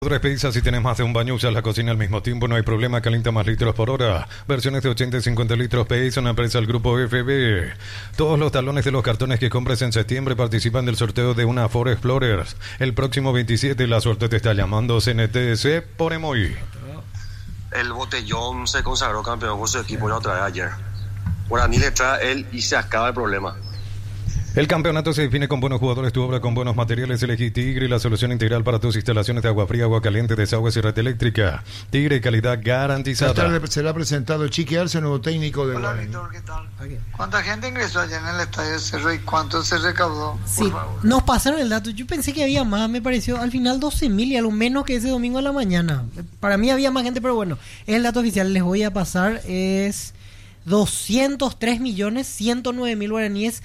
Tres pizzas, si tienes más de un baño, usas la cocina al mismo tiempo, no hay problema, calienta más litros por hora. Versiones de 80 y 50 litros PI son una empresa del grupo FB. Todos los talones de los cartones que compres en septiembre participan del sorteo de una Ford Explorer. El próximo 27 la suerte te está llamando. CNTC por Emoy. El Botellón se consagró campeón con su equipo la otra vez ayer. Guaraní le trae él y se acaba el problema. El campeonato se define con buenos jugadores, tu obra con buenos materiales. Elegí Tigre, la solución integral para tus instalaciones de agua fría, agua caliente, desagües y red eléctrica. Tigre, calidad garantizada. Esta tarde será presentado Chiqui Arce, nuevo técnico de Hola, Víctor, ¿qué tal? ¿Cuánta gente ingresó allá en el Estadio Cerro y cuánto se recaudó? Sí, nos pasaron el dato. Yo pensé que había más, me pareció al final 12.000 y a lo menos que ese domingo a la mañana. Para mí había más gente, pero bueno, es el dato oficial. Les voy a pasar, es 203.109.000 guaraníes,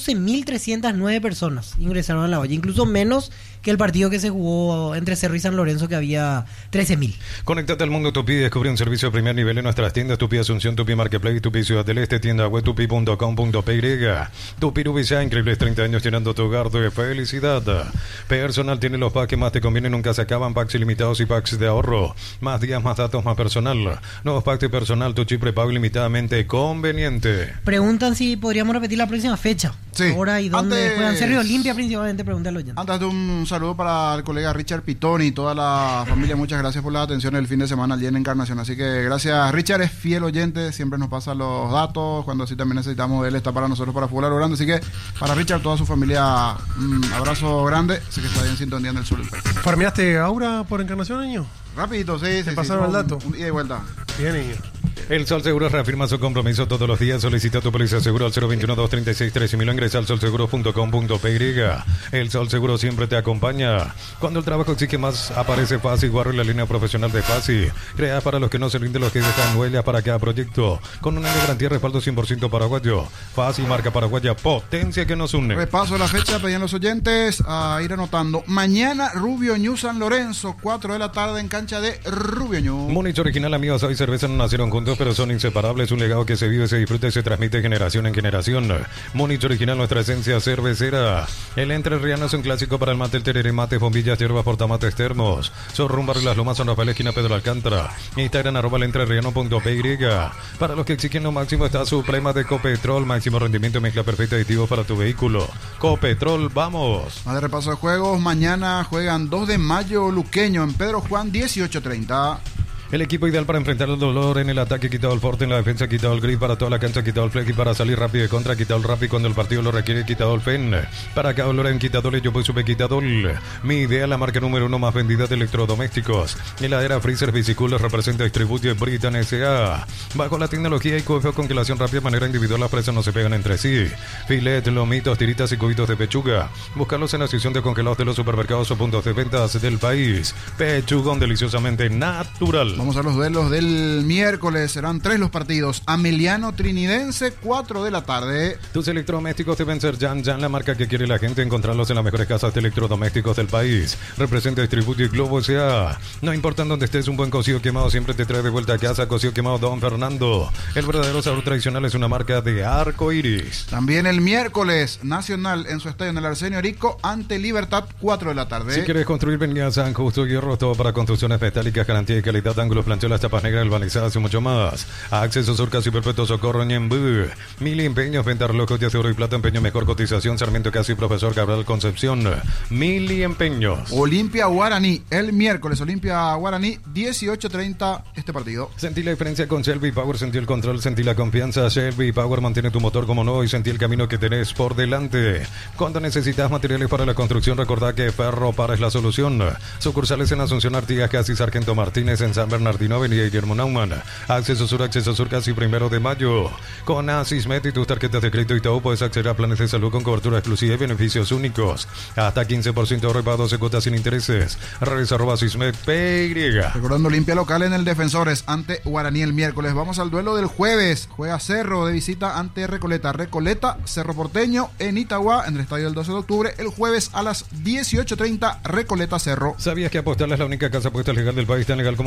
12.309 personas ingresaron a la olla, incluso menos que el partido que se jugó entre Cerro y San Lorenzo, que había 13.000. Conéctate al mundo Tupi y descubre un servicio de primer nivel en nuestras tiendas Tupi Asunción, Tupi Marketplace, Tupi Ciudad del Este, tienda web tupi.com.py. Tupi Rubicá, increíbles 30 años llenando tu hogar de felicidad. Personal tiene los packs que más te convienen, nunca se acaban, packs ilimitados y packs de ahorro. Más días, más datos, más personal. Nuevos packs de personal, tu chip prepago ilimitadamente conveniente. Preguntan si podríamos repetir la próxima fecha. Sí. Ahora y dónde juegan. Cerro Olimpia principalmente, pregunta el oyente. Antes de un saludo para el colega Richard Pitoni y toda la familia, muchas gracias por la atención el fin de semana allí en Encarnación. Así que gracias, Richard es fiel oyente, siempre nos pasa los datos, cuando así también necesitamos, él está para nosotros para Fútbol Grande. Así que para Richard, toda su familia, abrazo grande, sé que está bien en sintonía en el sur del país. ¿Farmeaste Aura por Encarnación, niño? Rapidito, sí. ¿Te pasaron el dato? Un ida y vuelta. Bien, niño. El Sol Seguro reafirma su compromiso todos los días. Solicita tu póliza seguro al 021-236-13.000 o ingresa al solseguro.com.py. El Sol Seguro siempre te acompaña. Cuando el trabajo exige más, aparece Fácil. Guarro, la línea profesional de Fácil. Crea para los que no se rinden, los que dejan huellas para cada proyecto. Con una garantía y respaldo 100% paraguayo. Fácil, marca paraguaya, potencia que nos une. Repaso la fecha, pedían los oyentes a ir anotando. Mañana, Rubio Ñu San Lorenzo, 4 de la tarde en cancha de Rubio Ñu. Múnich Original, amigos, hoy cerveza no nacieron juntos, pero son inseparables. Un legado que se vive, se disfruta y se transmite de generación en generación. Múnich Original, nuestra esencia cervecera. El entrerriano es un clásico para el mate, el tereré, mate, bombillas, hierbas, portamates, termos. Sorrumbar y las Lomas, San Rafael, esquina Pedro Alcántara. Instagram, @elentrearriano.py. Para los que exigen lo máximo está Suprema de Copetrol. Máximo rendimiento, mezcla perfecta de aditivos para tu vehículo. Copetrol, vamos. Más de repaso de juegos. Mañana juegan 2 de mayo Luqueño en Pedro Juan, 18:30. El equipo ideal para enfrentar el dolor en el ataque, quitado el forte en la defensa, quitado el grip para toda la cancha, quitado el flex y para salir rápido de contra, quitado el rápido cuando el partido lo requiere, quitado el fen. Para cada dolor en quitador, yo pues supe quitador. Mi idea, la marca número 1 más vendida de electrodomésticos. Heladera Freezer Bicicooler representa distribuye Britan S.A. Bajo la tecnología y QF congelación rápida de manera individual, las presas no se pegan entre sí. Filet, lomitos, tiritas y cubitos de pechuga. Búscalos en la sección de congelados de los supermercados o puntos de ventas del país. Pechugón deliciosamente natural. Vamos a los duelos del miércoles. Serán 3 los partidos. Ameliano Trinidense, 4 de la tarde. Tus electrodomésticos deben ser Jan, la marca que quiere la gente. Encontrarlos en las mejores casas de electrodomésticos del país. Representa, distribuye Globo S.A. No importa en dónde estés, un buen cocido quemado siempre te trae de vuelta a casa. Cocido quemado Don Fernando. El verdadero sabor tradicional es una marca de Arco Iris. También el miércoles, Nacional en su estadio en el Arsenio Rico ante Libertad, 4 de la tarde. Si quieres construir, venía a San Justo Hierro, todo para construcciones metálicas, garantía y calidad, ángulos, plancholas, tapas negras, galvanizadas y mucho más. Acceso Surcas y Perpetuo Socorro Ñembú. Mili Empeños, venta relojes de oro y plata, empeño mejor cotización, Sarmiento Casi, Profesor Cabral Concepción. Mili Empeños. Olimpia Guaraní, el miércoles, Olimpia Guaraní, 18:30 este partido. Sentí la diferencia con Shelby Power, sentí el control, sentí la confianza. Shelby Power mantiene tu motor como nuevo y sentí el camino que tenés por delante. Cuando necesitas materiales para la construcción, recordá que Ferro Para es la solución. Sucursales en Asunción, Artigas, Casi, Sargento Martínez, en San Bernardino, Avenida Guillermo Naumann. Acceso Sur Casi, 1 de mayo. Con Asismet y tus tarjetas de crédito y todo puedes acceder a planes de salud con cobertura exclusiva y beneficios únicos. Hasta 15% de ahorro y pago 12 cuotas sin intereses. Redes @Asismet.py. Recordando Olimpia local en el Defensores ante Guaraní el miércoles. Vamos al duelo del jueves. Juega Cerro de visita ante Recoleta. Recoleta, Cerro Porteño en Itagua, en el estadio del 12 de octubre. El jueves a las 18:30, Recoleta Cerro. ¿Sabías que Apostal es la única casa apuesta legal del país, tan legal como ser responsable?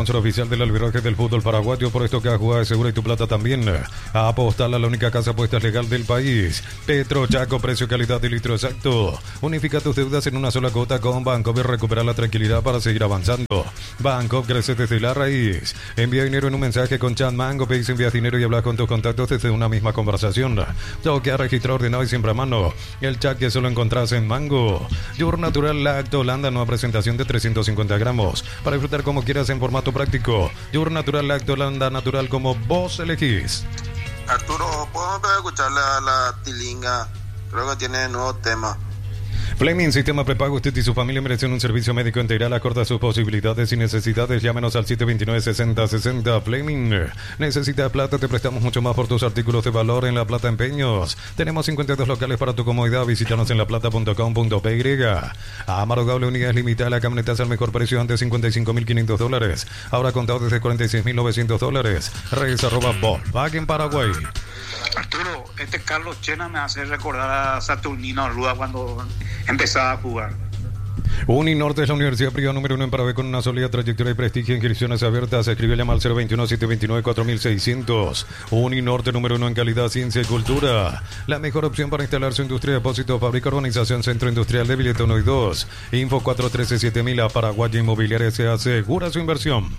sponsor oficial del albiroje del fútbol paraguayo. Por esto que a jugar es segura y tu plata también. A apostar a la única casa apuestas legal del país. Petro Chaco, precio, calidad y litro exacto. Unifica tus deudas en una sola cuota con Bancopp y recupera la tranquilidad para seguir avanzando. Bancopp crece desde la raíz. Envía dinero en un mensaje con Chat Mango, pedís envías dinero y hablas con tus contactos desde una misma conversación. Toque a registrar ordenado y siempre a mano. El chat que solo encontrás en Mango. Yogur Natural Lacto Holanda, nueva presentación de 350 gramos. Para disfrutar como quieras en formato práctico. Yogur Natural Lacto Holanda, natural como vos elegís. Arturo, ¿podemos escuchar la tilinga? Creo que tiene nuevo tema. Fleming, sistema prepago. Usted y su familia merecen un servicio médico integral acorde a sus posibilidades y necesidades. Llámenos al 729-6060. Fleming, necesita plata, te prestamos mucho más por tus artículos de valor en La Plata Empeños. Tenemos 52 locales para tu comodidad. Visítanos en laplata.com.py. Amaro Gable, unidades limitadas. La camioneta al mejor precio, antes $55.500. Ahora contado desde $46.900. Reyes @Volkswagen Paraguay. Arturo, este Carlos Chena me hace recordar a Saturnino Arruda cuando empezaba a jugar. Uninorte es la universidad privada número 1 en Paraguay con una sólida trayectoria y prestigio. Inscripciones abiertas. Escribe llama al 021-729-4600. Uninorte número 1 en calidad, ciencia y cultura. La mejor opción para instalar su industria, depósito, fábrica, urbanización, centro industrial de Billete 1 y 2. Info 413-7000. A Paraguaya Inmobiliaria se asegura su inversión.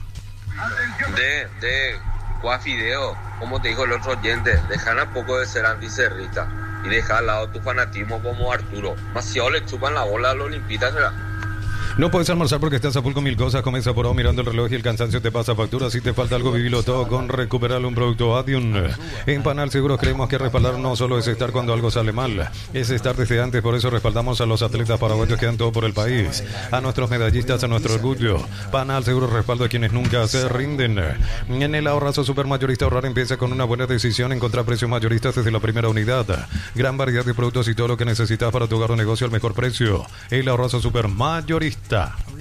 Fideo, como te dijo el otro oyente, dejan a poco de ser anticerrista y deja al lado tu fanatismo como Arturo. Demasiado le chupan la bola a los olimpistas, ¿verdad? No puedes almorzar porque estás a full con mil cosas. Comienza por ahora mirando el reloj y el cansancio te pasa factura. Si te falta algo, vivilo todo con recuperar un producto Adium. En Panal Seguros creemos que respaldar no solo es estar cuando algo sale mal, es estar desde antes. Por eso respaldamos a los atletas paraguayos que dan todo por el país, a nuestros medallistas, a nuestro orgullo. Panal Seguros respaldo a quienes nunca se rinden. En el ahorrazo supermayorista, ahorrar empieza con una buena decisión. Encontrar precios mayoristas desde la primera unidad. Gran variedad de productos y todo lo que necesitas para tu hogar o negocio al mejor precio. El ahorrazo supermayorista.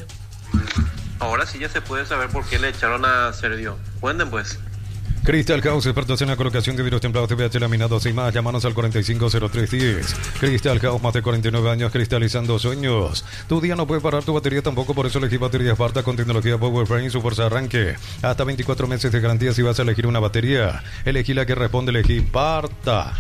Ahora sí ya se puede saber por qué le echaron a Sergio. Cuenten pues. Crystal House, expertos en la colocación de vidrios templados de VH laminados y más. Llámanos al 450310. Crystal House, más de 49 años cristalizando sueños. Tu día no puede parar tu batería tampoco, por eso elegí batería Sparta con tecnología Power Frame, su fuerza de arranque. Hasta 24 meses de garantía si vas a elegir una batería. Elegí la que responde, elegí Sparta.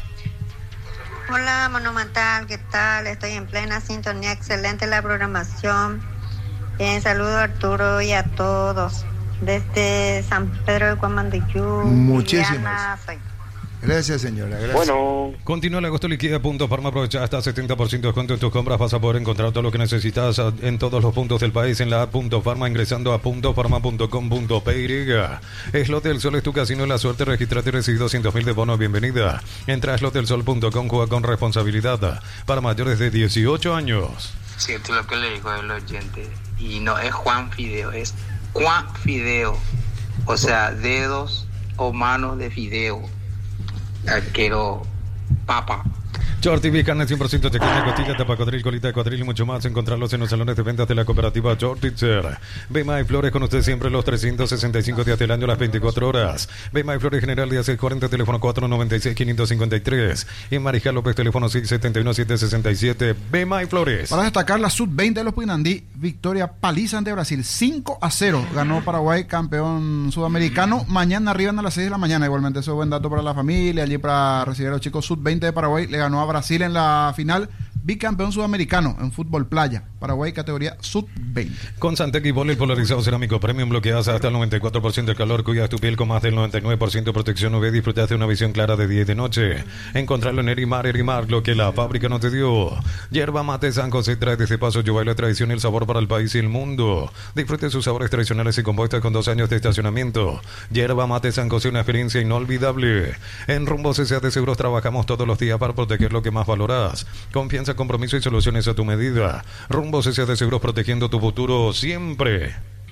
Hola Monumental, ¿qué tal? Estoy en plena sintonía, excelente la programación. Saludo a Arturo y a todos desde San Pedro de Cuamandiyú. Muchísimas gracias, señora. Gracias. Bueno. Continúa el agosto liquida puntos Farma. Aprovecha hasta 70% de descuento en tus compras. Vas a poder encontrar todo lo que necesitas en todos los puntos del país en la app Farma, ingresando a .farma.com.py. Slot del Sol es tu casino de la suerte. Registrate y recibí 200.000 de bono. Bienvenida. Entra a slotdelsol.com, juega con responsabilidad. Para mayores de 18 años. Cierto lo que le dijo el oyente. Y no es Juan Fideo, es Juan Fideo. O sea, dedos o manos de fideo. Arquero papa. Shorty Beef, carne 100% tequila, costilla, tapa cuadril, colita de cuadril y mucho más. Encontrarlos en los salones de ventas de la cooperativa Shortitzer. Bema y Flores con usted siempre los 365 días del año, las 24 horas. Bema y Flores General día 640, teléfono 496-553. Y Marijal López, teléfono 671-767. Bema y Flores. Para destacar la sub-20 de los Pinandí, victoria paliza ante Brasil, 5-0. Ganó Paraguay, campeón sudamericano. Mañana arriban a las 6 de la mañana. Igualmente, eso es buen dato para la familia. Allí para recibir a los chicos sub-20 de Paraguay. Le ganó a Brasil en la final, bicampeón sudamericano en fútbol playa. Paraguay, categoría sub-20. Con Santec y Bol, el polarizado cerámico premium, bloqueas hasta el 94% del calor, cuidas tu piel con más del 99% de protección UV, disfrutas de una visión clara de día y de noche. Encontrarlo en Erimar, lo que la fábrica no te dio. Yerba Mate San José trae desde Paso Yubay la tradición y el sabor para el país y el mundo. Disfrute sus sabores tradicionales y compuestas con 2 años de estacionamiento. Yerba Mate San José, una experiencia inolvidable. En Rumbo CCA de Seguros trabajamos todos los días para proteger lo que más valoras. Confianza, compromiso y soluciones a tu medida. Rumbo CCA de Seguros, protegiendo tu futuro siempre.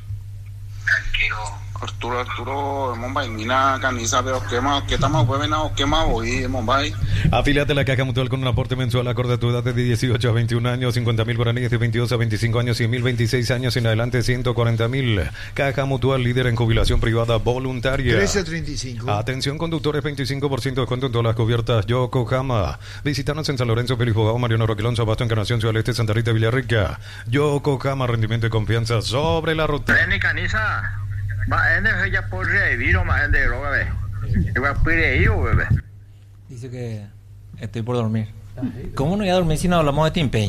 Arturo, en Mumbai, mina camisa, pero ¿qué estamos huevenados? ¿Qué más voy en Mumbai? Afíliate a la Caja Mutual con un aporte mensual acorde a tu edad de 18 a 21 años, 50.000 guaraníes de 22 a 25 años, 100.000, 26 años en adelante, 140.000. Caja Mutual, líder en jubilación privada voluntaria. 13 a 35. Atención conductores, 25% de descuento en todas las cubiertas Yokohama. Visítanos en San Lorenzo, Perijogao, Mariano Roquelón, Sabasto, Encarnación, Ciudad del Este, Santa Rita, Villarrica. Yokohama, rendimiento y confianza sobre la ruta. Ven, Caniza. ya por revivir o más gente de droga, bebé. Dice que estoy por dormir. ¿Cómo no voy a dormir si no hablamos de Timpey?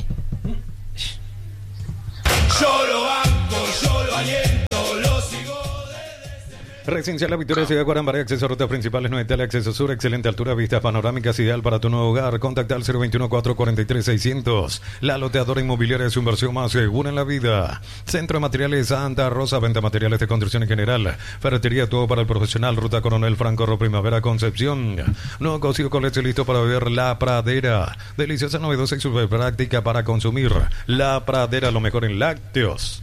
Yo lo banco, yo lo aliento, lo sigo. Residencial La Victoria, Ciudad Guarambaré, acceso a rutas principales, no Italia, acceso sur, excelente altura, vistas panorámicas, ideal para tu nuevo hogar. Contacta al 021-443-600. La loteadora inmobiliaria es su inversión más segura en la vida. Centro de Materiales Santa Rosa, venta materiales de construcción en general. Ferretería, todo para el profesional. Ruta Coronel Franco Ro, Primavera, Concepción. Nuevo cocido con leche listo para beber, La Pradera. Deliciosa, novedosa y súper práctica para consumir. La Pradera, lo mejor en lácteos.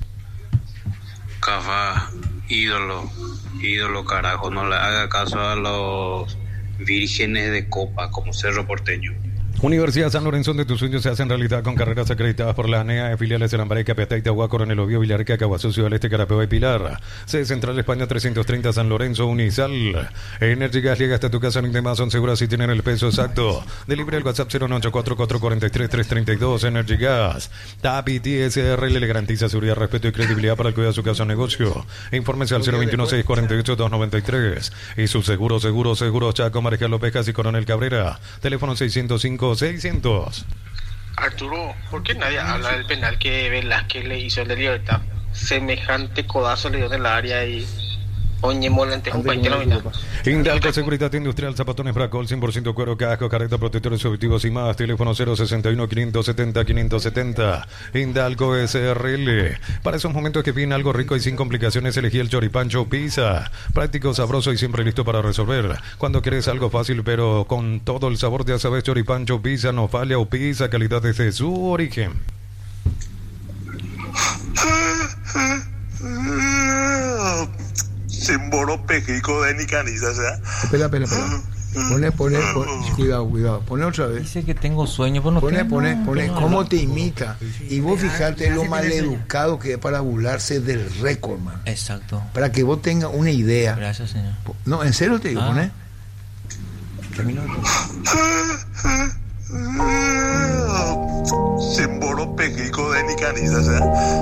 Cafá, ídolo carajo, no le haga caso a los vírgenes de copa como Cerro Porteño. Universidad San Lorenzo, donde tus sueños se hacen realidad con carreras acreditadas por la ANEA, filiales de Lambaré, Capiatá, Itagua, Coronel Oviedo, Villarrica, Caguazú, Ciudad del Este, Carapeoa y Pilar. Sede Central España 330 San Lorenzo, Unisal. Energy Gas llega hasta tu casa, no hay demás, son seguras si tienen el peso exacto. Delibre el WhatsApp 09844433332. Energy Gas. TAPI TSRL le garantiza seguridad, respeto y credibilidad para el cuidado de su casa o negocio. Infórmese al 021-648-293. Y su seguro Chaco, Marejal López y Coronel Cabrera. Teléfono 605-600. Arturo, ¿por qué nadie habla del penal que Velázquez le hizo el de Libertad? Semejante codazo le dio en el área y Oñemolante un país que no mira. Indalco Seguridad Industrial, zapatones Bracol, 100% cuero, casco, careta, protectores objetivos y más. Teléfono 061-570-570. Indalco SRL. Para esos momentos que piden algo rico y sin complicaciones, elegí el Choripancho Pizza. Práctico, sabroso y siempre listo para resolver. Cuando quieres algo fácil pero con todo el sabor, ya sabes, Choripancho Pizza, no falla o pizza, calidad desde su origen. Simbolo pejico de Nicaniza, o sea. Espera. Pone, cuidado. Pone otra vez. Dice que tengo sueño, pues no pone. ¿Cómo te imita? Y vos fijate lo maleducado que es para burlarse del récord, man. Exacto. Para que vos tengas una idea. Gracias, señor. No, en serio te digo, pone. Simbolo pejico de Nicaniza, o sea.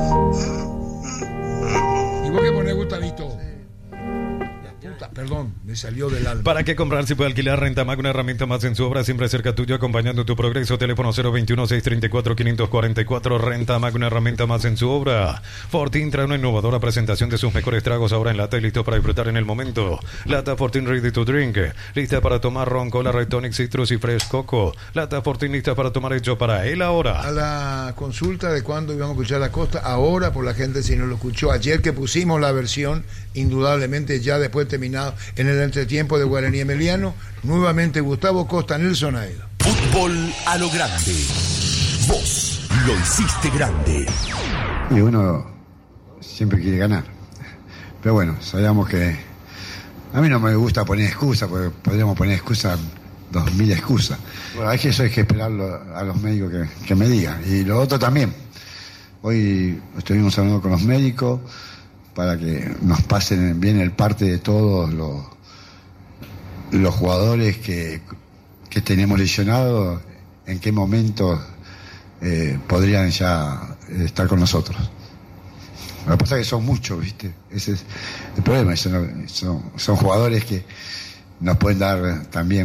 ¿Y vos qué pones, Gustavito? Perdón, me salió del alma. ¿Para qué comprar si puede alquilar? Rentamac, una herramienta más en su obra, siempre cerca tuyo, acompañando tu progreso. Teléfono 021-634-544. Rentamac, una herramienta más en su obra. Fortín trae una innovadora presentación de sus mejores tragos ahora en lata y listo para disfrutar en el momento. Lata Fortín Ready to Drink, lista para tomar ron, cola, Red Tonic, citrus y fresh coco. Lata Fortín lista para tomar, hecho para él ahora. A la consulta de cuándo íbamos a escuchar la costa, ahora por la gente si no lo escuchó ayer que pusimos la versión, indudablemente ya después terminado en el entretiempo de Guaraní Emiliano, nuevamente Gustavo Costa, Nelson Aedo. Fútbol a lo grande. Vos lo hiciste grande. Y uno siempre quiere ganar. Pero bueno, sabíamos que a mí no me gusta poner excusas, porque podríamos poner excusas, 2000 excusas. Bueno, es que eso hay que esperarlo a los médicos que me digan. Y lo otro también. Hoy estuvimos hablando con los médicos para que nos pasen bien el parte de todos los jugadores que tenemos lesionados, en qué momento podrían ya estar con nosotros. Lo que pasa es que son muchos, ¿viste? Ese es el problema. Son jugadores que nos pueden dar también.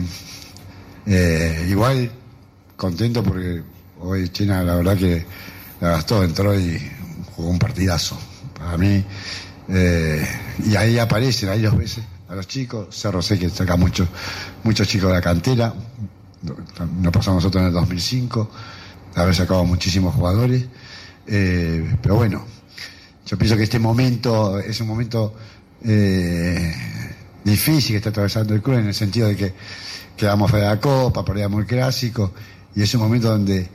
Igual contento porque hoy China la verdad que la gastó, entró y jugó un partidazo. Para mí, y ahí aparecen, ahí los ves a los chicos. Cerro sé que saca muchos chicos de la cantera. Nos pasamos nosotros en el 2005, haber sacado muchísimos jugadores. Pero bueno, yo pienso que este momento es un momento difícil que está atravesando el club, en el sentido de que quedamos fuera de la Copa, perdíamos el Clásico, y es un momento donde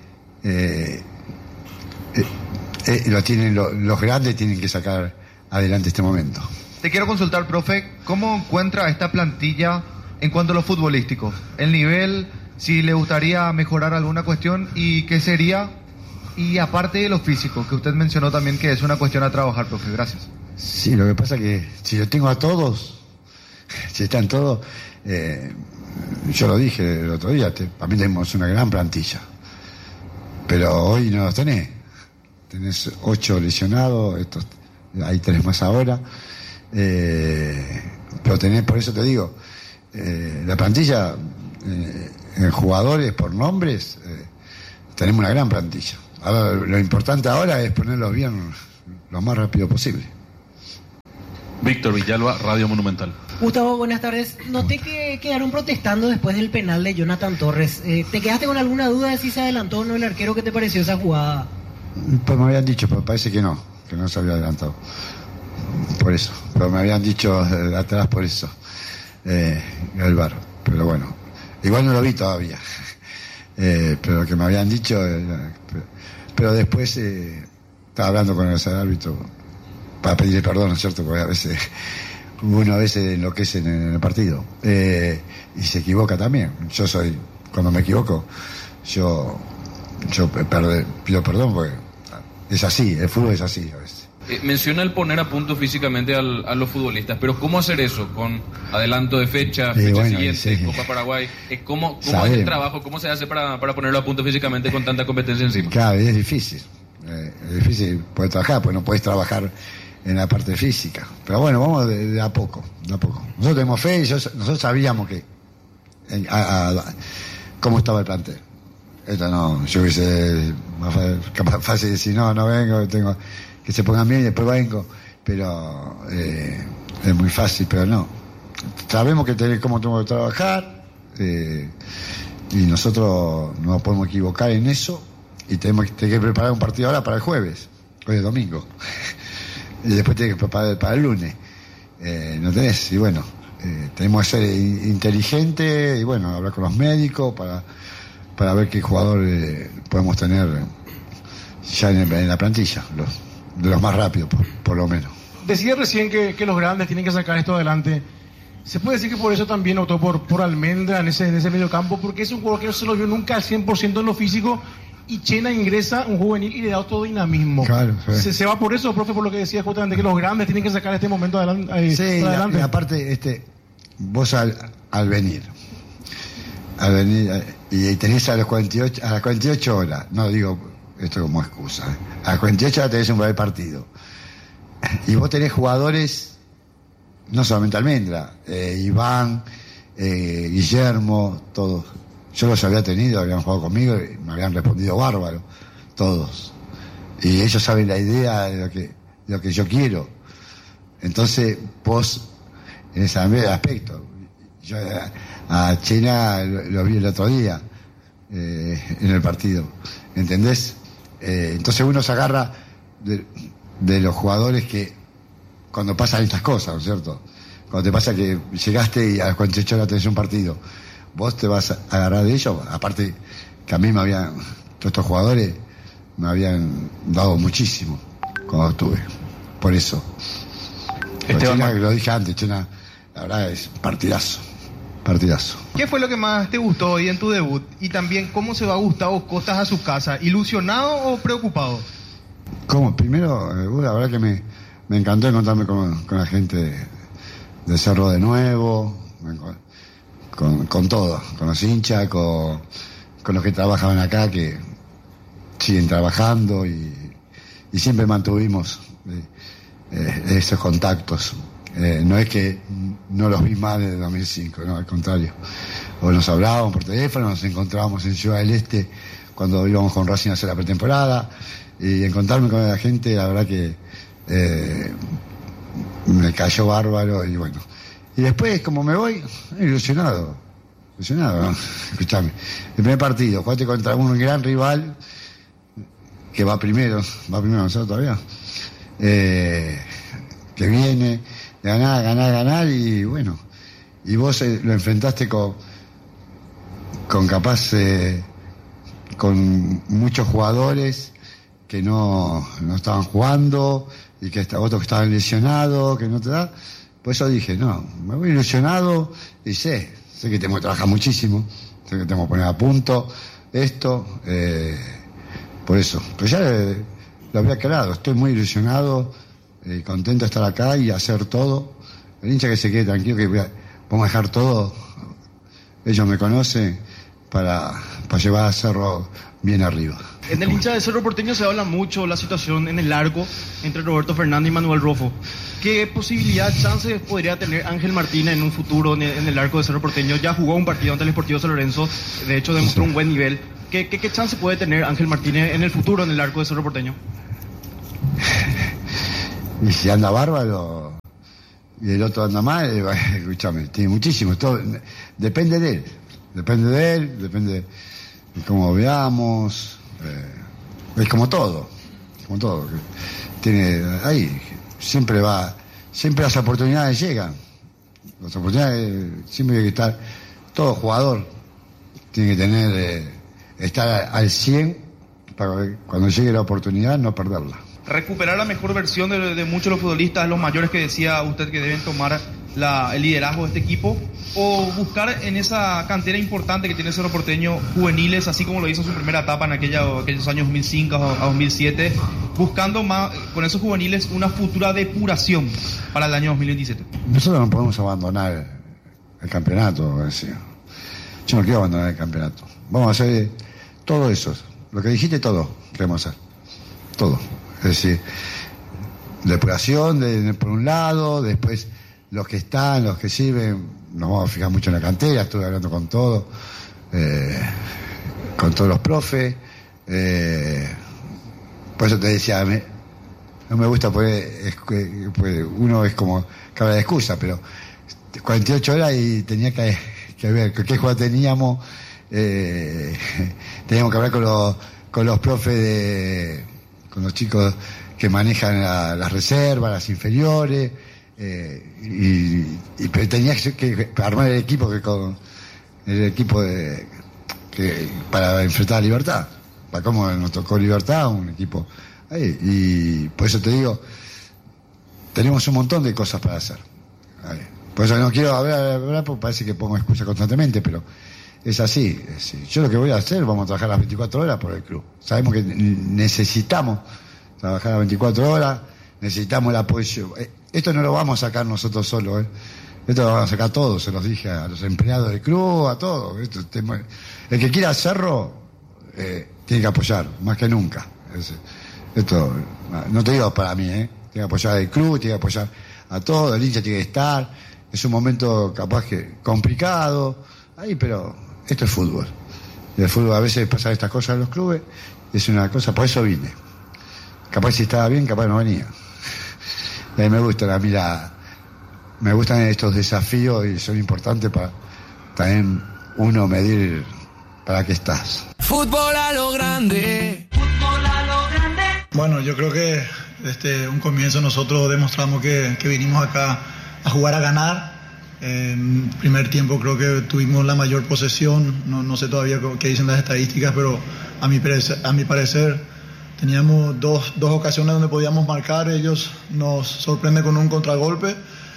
los grandes tienen que sacar adelante este momento. Te quiero consultar, profe, ¿cómo encuentra esta plantilla en cuanto a lo futbolístico? El nivel, si le gustaría mejorar alguna cuestión y qué sería, y aparte de lo físico, que usted mencionó también que es una cuestión a trabajar, profe. Gracias. Sí, lo que pasa es que si yo tengo a todos, si están todos, yo lo dije el otro día, para mí tenemos una gran plantilla, pero hoy no los tenés 8 lesionados, hay 3 más ahora, Pero por eso te digo, la plantilla, en jugadores por nombres, tenemos una gran plantilla. Ahora, lo importante ahora es ponerlos bien lo más rápido posible. Víctor Villalba, Radio Monumental. Gustavo, buenas tardes. Noté que quedaron protestando después del penal de Jonathan Torres. ¿Te quedaste con alguna duda de si se adelantó o no el arquero? ¿Qué te pareció esa jugada? Pues me habían dicho, pero parece que no se había adelantado. Por eso, pero me habían dicho de atrás por eso, el VAR. Pero bueno, igual no lo vi todavía. Pero lo que me habían dicho, pero después estaba hablando con el árbitro para pedirle perdón, ¿no es cierto? Porque a veces uno enloquece en el partido y se equivoca también. Cuando me equivoco, yo pido perdón porque es así, el fútbol es así a veces. Menciona el poner a punto físicamente a los futbolistas, pero ¿cómo hacer eso? ¿Con adelanto de fecha siguiente, sí. Copa Paraguay? ¿Cómo es el trabajo? ¿Cómo se hace para ponerlo a punto físicamente con tanta competencia encima? Claro, es difícil. Es difícil poder trabajar, pues no puedes trabajar en la parte física. Pero bueno, vamos de a poco. Nosotros tenemos fe y nosotros sabíamos que cómo estaba el plantel. Esto no, yo hubiese capaz fácil de decir, no vengo, tengo que se pongan bien y después vengo, pero es muy fácil, pero no. Sabemos que cómo tenemos que trabajar y nosotros no nos podemos equivocar en eso y tenemos que preparar un partido ahora para el jueves, hoy es domingo, y después tenemos que preparar para el lunes. ¿No tenés? Y bueno, tenemos que ser inteligentes y bueno, hablar con los médicos para ver qué jugador podemos tener ya en la plantilla, de los más rápidos, por lo menos. Decía recién que los grandes tienen que sacar esto adelante. ¿Se puede decir que por eso también optó por Almendra en ese medio campo? Porque es un jugador que no se lo vio nunca al 100% en lo físico y Chena ingresa un juvenil y le da todo dinamismo. Claro, sí. ¿Se va por eso, profe, por lo que decía justamente, que los grandes tienen que sacar este momento adelante? Sí, adelante? Y aparte, vos al venir y tenés a las 48 horas, no digo esto como excusa, a las 48 horas tenés un buen partido y vos tenés jugadores, no solamente Almendra, Iván, Guillermo, todos, yo los había tenido, habían jugado conmigo y me habían respondido bárbaro, todos, y ellos saben la idea de lo que yo quiero. Entonces vos en ese aspecto, yo a Chena lo vi el otro día en el partido, ¿entendés? Entonces uno se agarra de los jugadores que cuando pasan estas cosas, ¿no es cierto? Cuando te pasa que llegaste y a las 48 horas tenés un partido, vos te vas a agarrar de ellos. Aparte que a mí todos estos jugadores me habían dado muchísimo cuando estuve, por eso. Chena, lo dije antes, Chena, la verdad es partidazo. ¿Qué fue lo que más te gustó hoy en tu debut? Y también, ¿cómo se va Gustavo Costas a su casa? ¿Ilusionado o preocupado? ¿Cómo? Primero, la verdad que me encantó encontrarme con la gente de Cerro de nuevo, con todo, con los hinchas, con los que trabajaban acá, que siguen trabajando y siempre mantuvimos esos contactos. No es que no los vi más desde 2005, no, al contrario. O nos hablábamos por teléfono, nos encontrábamos en Ciudad del Este cuando íbamos con Racing a hacer la pretemporada, y encontrarme con la gente, la verdad que me cayó bárbaro, y bueno. Y después, como me voy, ilusionado, ¿no? Escuchame, el primer partido, jugaste contra un gran rival que va primero nosotros todavía, que viene ganar y bueno, y vos lo enfrentaste con capaz con muchos jugadores que no estaban jugando y que otros que estaban lesionados, que no te da. Por eso dije, no, me voy ilusionado y sé que tengo que trabajar muchísimo, sé que tengo que poner a punto esto, por eso. Pero ya lo había aclarado, estoy muy ilusionado, contento de estar acá y hacer todo. El hincha que se quede tranquilo, que vamos a dejar todo, ellos me conocen, para llevar a Cerro bien arriba. En el hincha de Cerro Porteño se habla mucho la situación en el arco entre Roberto Fernández y Manuel Rofo. ¿Qué posibilidad, chance podría tener Ángel Martínez en un futuro en el arco de Cerro Porteño? Ya jugó un partido ante el Sportivo San Lorenzo, de hecho demostró un buen nivel. ¿Qué chance puede tener Ángel Martínez en el futuro en el arco de Cerro Porteño? Y si anda bárbaro y el otro anda mal, escúchame, tiene muchísimo. Todo, depende de él, depende de cómo veamos. Es como todo. Tiene ahí, siempre las oportunidades llegan. Las oportunidades siempre hay que estar, todo jugador tiene que tener, estar al 100 para que cuando llegue la oportunidad no perderla. Recuperar la mejor versión de muchos de los futbolistas, los mayores que decía usted que deben tomar el liderazgo de este equipo, o buscar en esa cantera importante que tiene Cerro Porteño juveniles, así como lo hizo en su primera etapa en aquellos años 2005 a 2007, buscando más con esos juveniles una futura depuración para el año 2027. Nosotros no podemos abandonar el campeonato. Yo no quiero abandonar el campeonato. Vamos a hacer todo eso, lo que dijiste, todo queremos hacer, todo. Es decir, depuración por un lado, después los que están, los que sirven, nos vamos a fijar mucho en la cantera, estuve hablando con todos los profes, por eso te decía, no me gusta poner, uno es como que habla de excusa, pero 48 horas y tenía que ver qué juego teníamos, teníamos que hablar con los profes con los chicos que manejan las reservas, las inferiores, pero tenía que armar el equipo para enfrentar a Libertad, para cómo nos tocó Libertad, un equipo ahí, y por eso te digo, tenemos un montón de cosas para hacer. Ahí. Por eso no quiero hablar porque parece que pongo excusa constantemente, pero es así. Yo lo que voy a hacer, vamos a trabajar las 24 horas por el club. Sabemos que necesitamos trabajar las 24 horas, necesitamos el apoyo. Esto no lo vamos a sacar nosotros solos, esto lo vamos a sacar todos, se los dije a los empleados del club, a todos. El que quiera hacerlo, tiene que apoyar, más que nunca. Esto, no te digo para mí, tiene que apoyar el club, tiene que apoyar a todos, el hincha tiene que estar. Es un momento capaz que complicado, ahí, pero esto es fútbol. Y el fútbol a veces pasan estas cosas en los clubes, es una cosa, por eso vine. Capaz si estaba bien, capaz no venía. Y a mí me gustan estos desafíos y son importantes para también uno medir para qué estás. Fútbol a lo grande. Fútbol a lo grande. Bueno, yo creo que desde un comienzo nosotros demostramos que vinimos acá a jugar a ganar. En primer tiempo creo que tuvimos la mayor posesión, no sé todavía qué dicen las estadísticas, pero a mi parecer teníamos dos ocasiones donde podíamos marcar, ellos nos sorprenden con un contragolpe.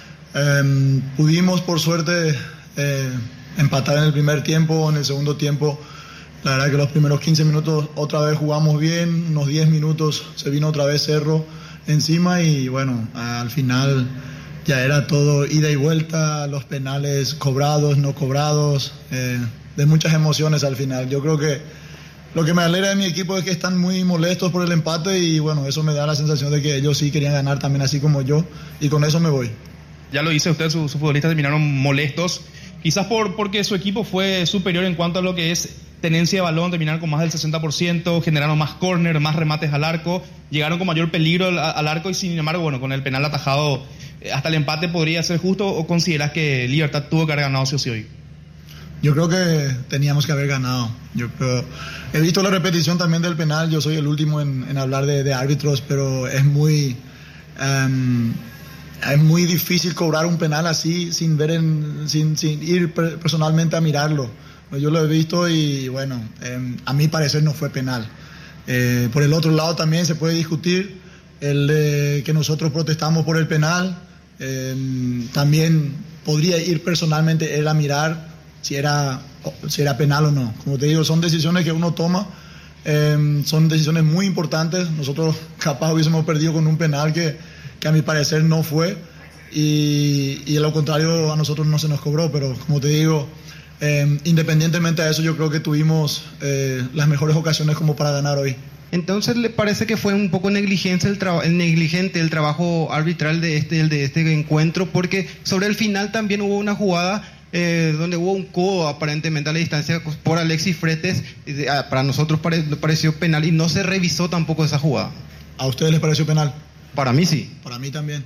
Pudimos por suerte empatar en el primer tiempo, en el segundo tiempo la verdad que los primeros 15 minutos otra vez jugamos bien, unos 10 minutos se vino otra vez Cerro encima y bueno, al final ya era todo ida y vuelta, los penales cobrados, no cobrados, de muchas emociones al final. Yo creo que lo que me alegra de mi equipo es que están muy molestos por el empate y bueno, eso me da la sensación de que ellos sí querían ganar también así como yo y con eso me voy. Ya lo dice usted, sus futbolistas terminaron molestos, quizás porque su equipo fue superior en cuanto a lo que es tenencia de balón, terminaron con más del 60%, generaron más córner, más remates al arco, llegaron con mayor peligro al arco y sin embargo, bueno, con el penal atajado hasta el empate podría ser justo, ¿o consideras que Libertad tuvo que haber ganado sí o sí hoy? Yo creo que teníamos que haber ganado. He visto la repetición también del penal, yo soy el último en hablar de árbitros, pero es muy difícil cobrar un penal así sin ir personalmente a mirarlo. Yo lo he visto y bueno, a mi parecer no fue penal. Por el otro lado también se puede discutir el de que nosotros protestamos por el penal. También podría ir personalmente él a mirar si era penal o no. Como te digo, son decisiones que uno toma, son decisiones muy importantes. Nosotros capaz hubiésemos perdido con un penal que a mi parecer no fue y a lo contrario a nosotros no se nos cobró, pero como te digo, Independientemente de eso, yo creo que tuvimos las mejores ocasiones como para ganar hoy. Entonces, ¿le parece que fue un poco negligente el trabajo arbitral de este encuentro? Porque sobre el final también hubo una jugada donde hubo un codo aparentemente a la distancia por Alexis Fretes. Para nosotros pareció penal y no se revisó tampoco esa jugada. ¿A ustedes les pareció penal? Para mí sí. Para mí también.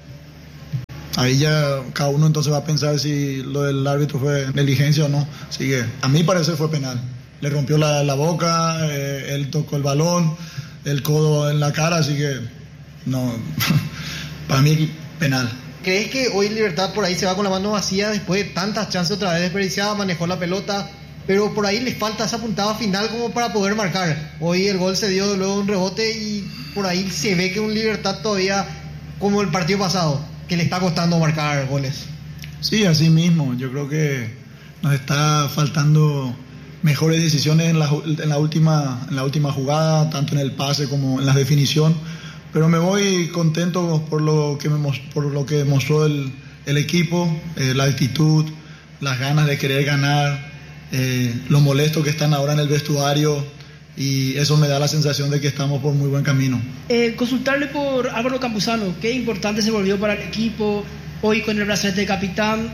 Ahí ya cada uno entonces va a pensar si lo del árbitro fue negligencia o no. Así que a mí parece fue penal. Le rompió la boca, él tocó el balón, el codo en la cara, así que no, para mí penal. ¿Crees que hoy Libertad por ahí se va con la mano vacía después de tantas chances otra vez desperdiciadas, manejó la pelota, pero por ahí le falta esa puntada final como para poder marcar? Hoy el gol se dio luego de un rebote y por ahí se ve que un Libertad todavía, como el partido pasado, que le está costando marcar goles. Sí, así mismo, yo creo que nos está faltando mejores decisiones en la última jugada, tanto en el pase como en la definición, pero me voy contento por lo que mostró el equipo, la actitud, las ganas de querer ganar, lo molesto que están ahora en el vestuario, y eso me da la sensación de que estamos por muy buen camino. Consultarle por Álvaro Campuzano, qué importante se volvió para el equipo hoy con el brazalete de capitán,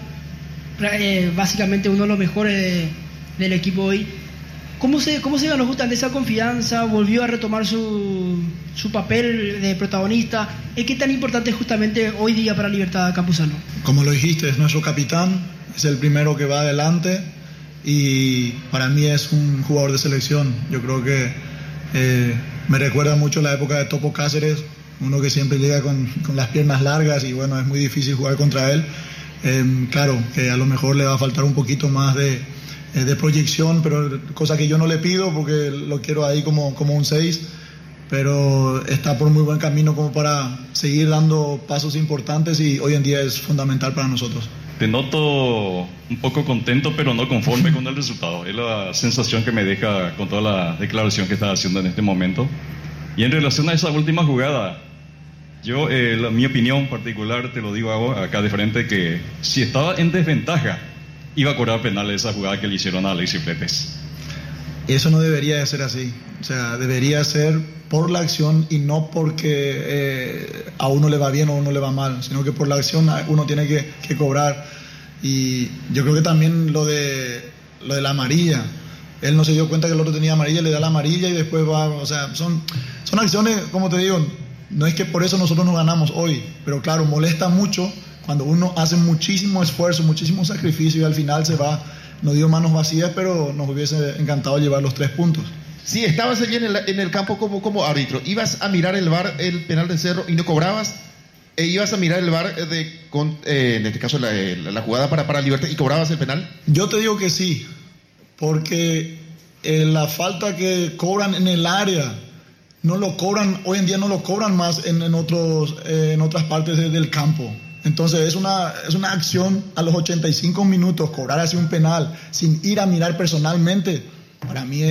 básicamente uno de los mejores del equipo hoy. ¿Cómo se ganó justamente esa confianza? ¿Volvió a retomar su papel de protagonista? ¿Qué tan importante es justamente hoy día para Libertad Campuzano? Como lo dijiste, es nuestro capitán, es el primero que va adelante y para mí es un jugador de selección. Yo creo que me recuerda mucho la época de Topo Cáceres, uno que siempre llega con las piernas largas y bueno, es muy difícil jugar contra él. Claro, que a lo mejor le va a faltar un poquito más de proyección, pero cosa que yo no le pido porque lo quiero ahí como un 6, pero está por muy buen camino como para seguir dando pasos importantes y hoy en día es fundamental para nosotros. Te noto un poco contento, pero no conforme con el resultado. Es la sensación que me deja con toda la declaración que estás haciendo en este momento. Y en relación a esa última jugada, yo, mi opinión particular, te lo digo acá de frente, que si estaba en desventaja, iba a cobrar penal esa jugada que le hicieron a Alexis Fretes. Eso no debería de ser así. O sea, debería ser por la acción y no porque a uno le va bien o a uno le va mal, sino que por la acción uno tiene que cobrar. Y yo creo que también lo de la amarilla, él no se dio cuenta que el otro tenía amarilla, le da la amarilla y después va, o sea, son acciones, como te digo, no es que por eso nosotros no ganamos hoy, pero claro, molesta mucho cuando uno hace muchísimo esfuerzo, muchísimo sacrificio y al final se va. Nos dio manos vacías, pero nos hubiese encantado llevar los 3 puntos. Sí, estabas allí en el campo como árbitro. ¿Ibas a mirar el VAR, el penal de Cerro, y no cobrabas? ¿Ibas a mirar el VAR, en este caso la jugada para Libertad, y cobrabas el penal? Yo te digo que sí, porque la falta que cobran en el área, no lo cobran, hoy en día no lo cobran más en otras partes del campo. Entonces es una acción a los 85 minutos, cobrar así un penal sin ir a mirar personalmente, para mí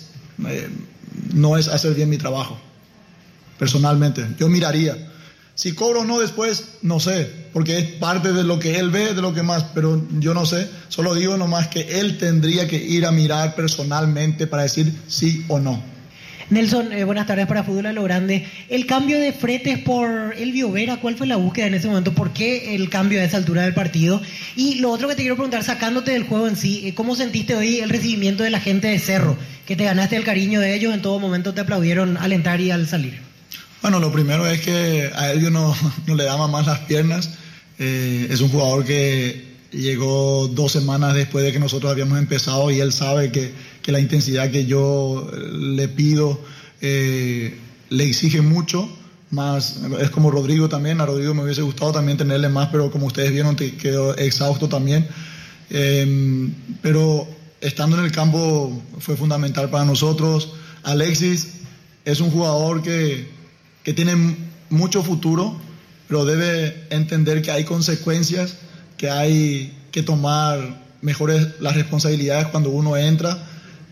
no es hacer bien mi trabajo. Personalmente, yo miraría. Si cobro o no después, no sé, porque es parte de lo que él ve, de lo que más, pero yo no sé, solo digo nomás que él tendría que ir a mirar personalmente para decir sí o no. Nelson, buenas tardes para Fútbol a lo Grande. El cambio de Fretes por Elvio Vera, ¿cuál fue la búsqueda en ese momento? ¿Por qué el cambio a esa altura del partido? Y lo otro que te quiero preguntar, sacándote del juego en sí, ¿cómo sentiste hoy el recibimiento de la gente de Cerro? Que te ganaste el cariño de ellos, en todo momento te aplaudieron al entrar y al salir. Bueno, lo primero es que a Elvio no le daban más las piernas. Es un jugador que llegó 2 semanas después de que nosotros habíamos empezado y él sabe que la intensidad que yo le pido le exige mucho, más es como Rodrigo también. A Rodrigo me hubiese gustado también tenerle más, pero como ustedes vieron quedó exhausto también, pero estando en el campo fue fundamental para nosotros. Alexis es un jugador que tiene mucho futuro, pero debe entender que hay consecuencias, que hay que tomar mejores las responsabilidades cuando uno entra,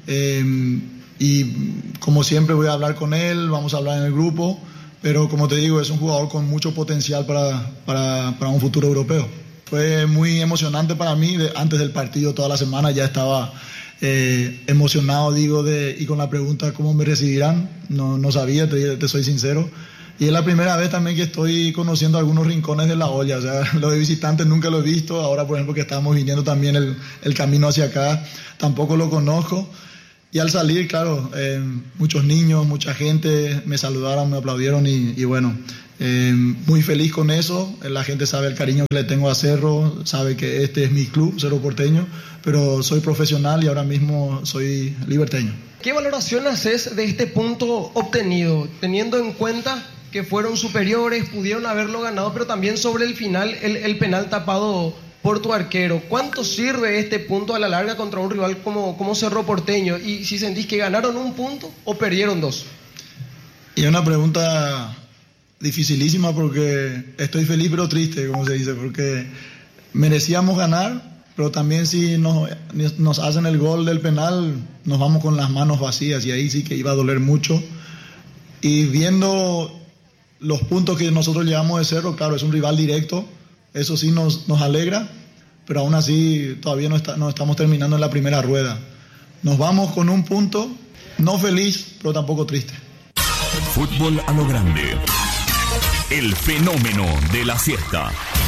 y como siempre voy a hablar con él, vamos a hablar en el grupo, pero como te digo, es un jugador con mucho potencial para un futuro europeo. Fue muy emocionante para mí. Antes del partido, toda la semana ya estaba emocionado, y con la pregunta ¿cómo me recibirán? No sabía, te soy sincero. Y es la primera vez también que estoy conociendo algunos rincones de La Olla. O sea, lo de visitantes nunca lo he visto. Ahora, por ejemplo, que estamos viniendo también el camino hacia acá, tampoco lo conozco. Y al salir, claro, muchos niños, mucha gente me saludaron, me aplaudieron y bueno, muy feliz con eso. La gente sabe el cariño que le tengo a Cerro, sabe que este es mi club, Cerro Porteño, pero soy profesional y ahora mismo soy liberteño. ¿Qué valoración haces de este punto obtenido, teniendo en cuenta que fueron superiores, pudieron haberlo ganado, pero también sobre el final el penal tapado por tu arquero? ¿Cuánto sirve este punto a la larga contra un rival como Cerro Porteño? Y si sentís que ganaron un punto o perdieron dos. Y es una pregunta dificilísima porque estoy feliz pero triste, como se dice, porque merecíamos ganar, pero también si nos hacen el gol del penal, nos vamos con las manos vacías y ahí sí que iba a doler mucho. Y viendo los puntos que nosotros llevamos de Cerro, claro, es un rival directo, eso sí nos alegra, pero aún así todavía no estamos terminando en la primera rueda. Nos vamos con un punto, no feliz, pero tampoco triste. Fútbol a lo grande. El fenómeno de la siesta.